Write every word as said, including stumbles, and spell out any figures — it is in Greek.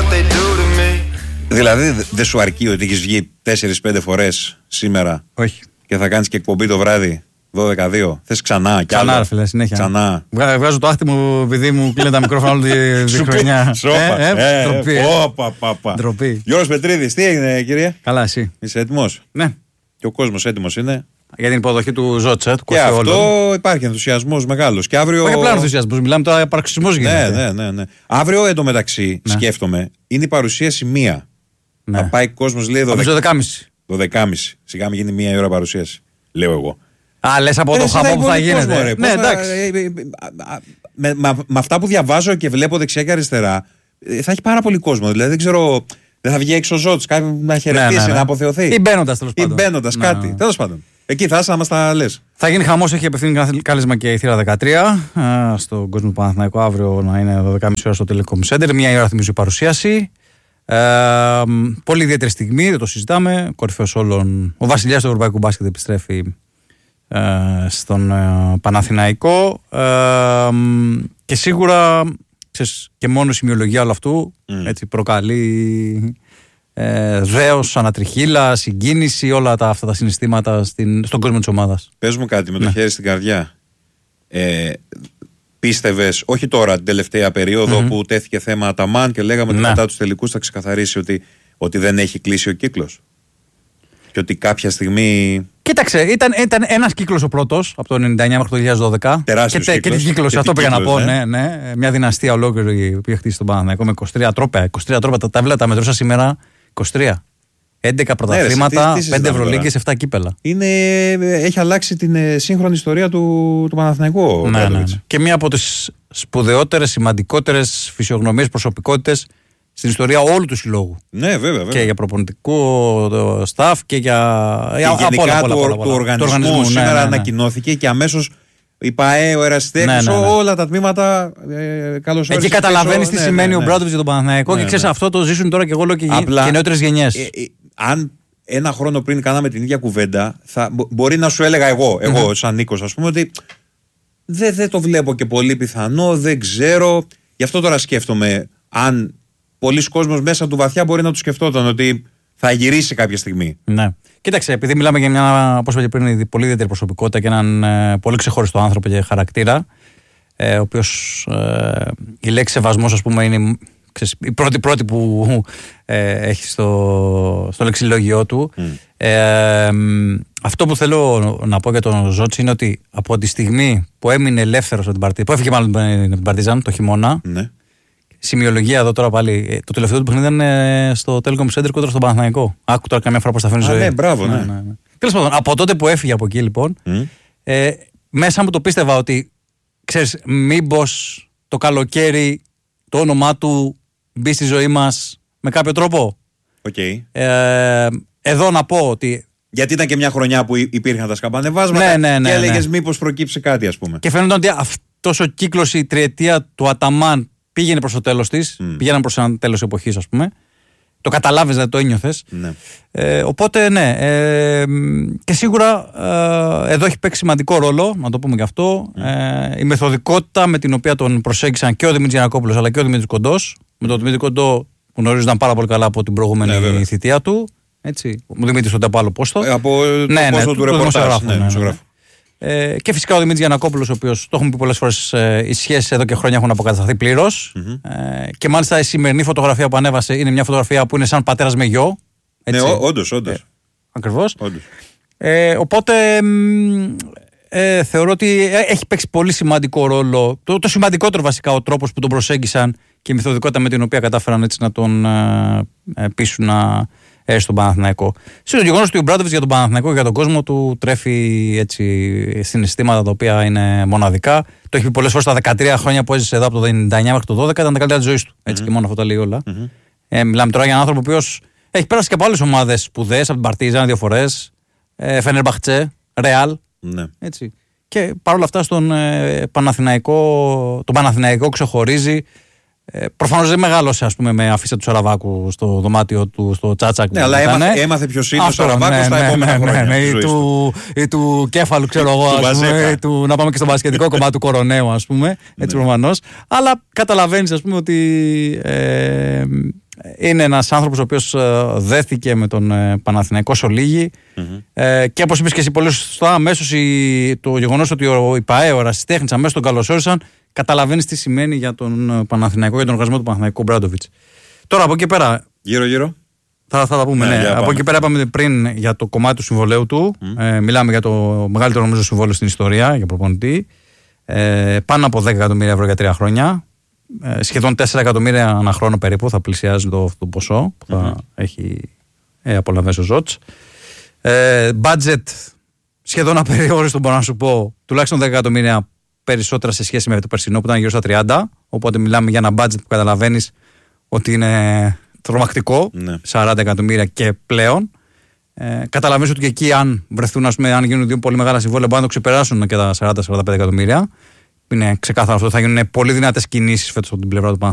Δηλαδή δεν σου αρκεί ότι έχεις βγει τέσσερις πέντε φορές σήμερα? Όχι. Και θα κάνεις και εκπομπή το βράδυ δώδεκα δύο. Θες ξανά κι άλλο? Ξανά, φίλε, συνέχεια. Ξανά. Βγάζω το άχτι μου επειδή μου κλείνει τα μικρόφωνα όλη τη χρονιά. Σόπα. Ε, ε, ντροπή. Ε. Όπα, παπα. Ντροπή. Γιώργος Πετρίδης, τι έγινε, κύριε? Καλά, εσύ? Είσαι έτοιμος? Ναι. Και ο κόσμος έτοιμος είναι? Για την υποδοχή του Ζότσε, του και αυτό όλων. Υπάρχει ενθουσιασμός μεγάλος. Και αύριο. Όχι απλά ενθουσιασμός, μιλάμε τώρα για παραξισμούς γίνεται. Ναι, ναι, ναι, ναι. Αύριο εντωμεταξύ, ναι. σκέφτομαι, είναι η παρουσίαση μία. Ναι. Θα πάει κόσμος, λέει δώδεκα και μισή. δώδεκα και μισή. Σιγά μην γίνει μία η ώρα παρουσίαση. Λέω εγώ. Α, λες από το χαμό που θα γίνεται. Κόσμο, ναι, εντάξει. Με, με, με αυτά που διαβάζω και βλέπω δεξιά και αριστερά, θα έχει πάρα πολύ κόσμο. Δηλαδή δεν ξέρω. Δεν θα βγει έξω ο Ζώτης, κάποιον να χαιρετήσει, ναι, ναι, ναι. να αποθεωθεί. Ή μπαίνοντας τέλος πάντων. Ή μπαίνοντας ναι, κάτι. Ναι. Τέλος πάντων. Εκεί θα είσαι να μας τα λες. Θα γίνει χαμός, έχει απευθύνει κάλεσμα και η θύρα δεκατρία στον κόσμο του Παναθηναϊκού αύριο να είναι δώδεκα και μισή ώρα στο Telecom Center. Μία ώρα θυμίζω η παρουσίαση. Ε, πολύ ιδιαίτερη στιγμή, δεν το συζητάμε. Κορυφαίος όλων. Ο βασιλιάς του ευρωπαϊκού μπάσκετ επιστρέφει ε, στον ε, Παναθηναϊκό. Ε, και σίγουρα ξέρεις, και μόνο η σημειολογία όλου αυτού mm. έτσι, προκαλεί ε, δέος, ανατριχύλα, συγκίνηση, όλα τα, αυτά τα συναισθήματα στην, στον κόσμο της ομάδας. Πες μου κάτι με το ναι. χέρι στην καρδιά. Ε, πίστευες, όχι τώρα την τελευταία περίοδο mm-hmm. που τέθηκε θέμα Αταμάν και λέγαμε ότι ναι. μετά τους τελικούς θα ξεκαθαρίσει ότι, ότι δεν έχει κλείσει ο κύκλος και ότι κάποια στιγμή. Κοίταξε, ήταν, ήταν ένας κύκλος ο πρώτος από το ενενήντα εννιά μέχρι το δύο χιλιάδες δώδεκα. Τεράστιος και, κύκλος. Και την κύκλωση, αυτό πήγα να πω. Ναι, ναι. Μια δυναστεία ολόκληρη που είχε χτίσει στον Παναθηναϊκό με είκοσι τρία τρόπαια. είκοσι τρία τρόπαια, τα βλέπα, τα μετρούσα σήμερα. είκοσι τρία. έντεκα πρωταθλήματα, ναι, πέντε Ευρωλίγκες, επτά κύπελα. Είναι, έχει αλλάξει την ε, σύγχρονη ιστορία του, του Παναθηναϊκού. Ναι, ναι, ναι. Και μία από τις σπουδαιότερες, σημαντικότερες φυσιογνωμίες, προσωπικότητες στην ιστορία όλου του συλλόγου. Ναι, βέβαια, βέβαια. Και για προπονητικό staff και για. Και για γενικά όλα, όλα, όλα, όλα, του, όλα. του οργανισμού. οργανισμού σήμερα ναι, ναι, ναι. ανακοινώθηκε και αμέσως η ΠΑΕ, ο Ερασιτέχνης, ναι, ναι, ναι. όλα τα τμήματα. Ε, καλώς Εκεί καταλαβαίνεις τι ναι, σημαίνει ναι, ναι. ο Μπράντοβιτς για τον Παναθηναϊκό ναι, και ξέρεις ναι. αυτό το ζήσουν τώρα και εγώ λέω και οι νεότερες γενιές. Ε, ε, αν ένα χρόνο πριν κάναμε την ίδια κουβέντα, θα, μπορεί να σου έλεγα εγώ, εγώ mm-hmm. σαν Νίκος, ας πούμε, ότι δεν δε το βλέπω και πολύ πιθανό, δεν ξέρω. Γι' αυτό τώρα σκέφτομαι αν. Πολλοί κόσμος μέσα του βαθιά μπορεί να του σκεφτόταν ότι θα γυρίσει κάποια στιγμή. Ναι. Κοίταξε, επειδή μιλάμε για μια, όπως είπα πριν, πολύ ιδιαίτερη προσωπικότητα και έναν ε, πολύ ξεχωριστό άνθρωπο και χαρακτήρα, ε, ο οποίος ε, η λέξη σεβασμός, ας πούμε, είναι ξέρεις, η πρώτη πρώτη που ε, έχει στο, στο λεξιλόγιο του. Mm. Ε, αυτό που θέλω να πω για τον Ζότση είναι ότι από τη στιγμή που έμεινε ελεύθερος από την Παρτίζαν, που έφυγε μάλλον από την Παρτίζαν το χειμώνα. Mm. Σημειολογία εδώ τώρα πάλι. Το τελευταίο του παιχνίδι ήταν στο Telecom Center κόντρα στον Παναθηναϊκό. Άκου τώρα καμιά φορά πώς θα φέρνει ζωή. Ναι, μπράβο, ναι. ναι, ναι, ναι. Τέλος πάντων, από τότε που έφυγε από εκεί λοιπόν, mm. ε, μέσα μου το πίστευα ότι ξέρεις, μήπως το καλοκαίρι το όνομά του μπει στη ζωή μας με κάποιο τρόπο. Okay. Ε, εδώ να πω ότι. Γιατί ήταν και μια χρονιά που υπήρχαν τα σκαμπανεβάσματα ναι, ναι, ναι, και έλεγες ναι. μήπως προκύψει κάτι, ας πούμε. Και φαίνονταν ότι αυτός ο κύκλος, η τριετία του Αταμάν. Πήγαινε προς το τέλος της, mm. πήγαιναν προς ένα τέλος εποχής, ας πούμε. Το καταλάβεις, δηλαδή το ένιωθες. Ναι. Ε, οπότε, ναι. Ε, και σίγουρα ε, εδώ έχει παίξει σημαντικό ρόλο, να το πούμε και αυτό, mm. ε, η μεθοδικότητα με την οποία τον προσέγγισαν και ο Δημήτρης Γιαννακόπουλος αλλά και ο Δημήτρης Κοντός. Με τον Δημήτρη Κοντό που γνωρίζονταν πάρα πολύ καλά από την προηγούμενη ναι, θητεία του. Έτσι. Ο Δημήτρης τότε από άλλο πόστο. Ε, από το ναι, πόστο ναι, του ρεπορτάζ. Ναι, ναι, ναι, ναι. Ε, και φυσικά ο Δημήτρης Γιαννακόπουλος, ο οποίος το έχουμε πει πολλές φορές, ε, οι σχέσεις εδώ και χρόνια έχουν αποκατασταθεί πλήρως. Mm-hmm. Ε, και μάλιστα η σημερινή φωτογραφία που ανέβασε είναι μια φωτογραφία που είναι σαν πατέρας με γιο. Έτσι. Ναι, όντως, όντως. Ε, ακριβώς. Ε, οπότε ε, θεωρώ ότι έχει παίξει πολύ σημαντικό ρόλο. Το, το σημαντικότερο βασικά ο τρόπος που τον προσέγγισαν και η μεθοδικότητα με την οποία κατάφεραν έτσι να τον ε, πείσουν να. Ε, στον Παναθηναϊκό. Στο γεγονός ότι ο Μπράντοβιτς για τον Παναθηναϊκό και για τον κόσμο του τρέφει έτσι, συναισθήματα τα οποία είναι μοναδικά. Το έχει πει πολλές φορές τα δεκατρία χρόνια που έζησε εδώ από το ενενήντα εννιά μέχρι το δώδεκα, ήταν τα καλύτερα της ζωής του. Έτσι mm-hmm. και μόνο αυτό τα λέει όλα. Mm-hmm. Ε, μιλάμε τώρα για έναν άνθρωπο ο οποίος έχει πέρασει και από άλλες ομάδες σπουδαίες, από την Παρτίζαν δύο φορές, ε, Φενερμπαχτσέ, Ρεάλ. Mm-hmm. Έτσι. Και παρόλα αυτά στον ε, Παναθηναϊκό, τον Παναθηναϊκό ξεχωρίζει. Ε, προφανώς δεν μεγάλωσε ας πούμε, με αφίσα του Σαραβάκου στο δωμάτιο του, στο Τσάτσακ. Ναι, αλλά έμαθε, έμαθε ποιος είναι ο Σαραβάκος στα ναι, επόμενα ναι, χρόνια. Ναι, ναι, ή, του, ή του κέφαλου, ξέρω εγώ, ας πούμε, ή του, να πάμε και στο μπασκετικό κομμάτι του Κοροναίου, ας πούμε, έτσι προφανώς. Αλλά καταλαβαίνεις, ας πούμε, ότι ε, είναι ένας άνθρωπος ο οποίος δέθηκε με τον Παναθηναϊκό Σολίγη mm-hmm. ε, και όπως είπες και εσύ πολύ σωστά, αμέσως η, το γεγονός ότι ο ΙΠΑΕ, ο ερασιτέχνης, αμέσως τον καλωσόρισαν, καταλαβαίνεις τι σημαίνει για τον Παναθηναϊκό, για τον οργανισμό του Παναθηναϊκού Μπράντοβιτς. Τώρα από εκεί πέρα. Γύρω-γύρω. Θα, θα τα πούμε, ναι. ναι. Από εκεί πέρα είπαμε πριν για το κομμάτι του συμβολέου του. Mm. Ε, μιλάμε για το μεγαλύτερο νομίζω συμβόλαιο στην ιστορία για προπονητή. Ε, πάνω από δέκα εκατομμύρια ευρώ για τρία χρόνια. Ε, σχεδόν τέσσερα εκατομμύρια ανά χρόνο περίπου θα πλησιάζει το, το ποσό που θα mm-hmm. έχει ε, απολαμβάσει ο Ζότς. Ε, budget σχεδόν απεριόριστο, μπορώ να σου πω, τουλάχιστον δέκα εκατομμύρια περισσότερα σε σχέση με το περσινό που ήταν γύρω στα τριάντα. Οπότε μιλάμε για ένα budget που καταλαβαίνεις ότι είναι τρομακτικό, ναι. σαράντα εκατομμύρια και πλέον. Ε, καταλαβαίνεις ότι και εκεί, αν βρεθούν, ας πούμε, αν γίνουν δύο πολύ μεγάλα συμβόλαια, μπορούν να το ξεπεράσουν και τα σαράντα με σαράντα πέντε εκατομμύρια. Είναι ξεκάθαρο αυτό. Θα γίνουν πολύ δυνατές κινήσεις φέτος από την πλευρά του Παναθηναϊκού.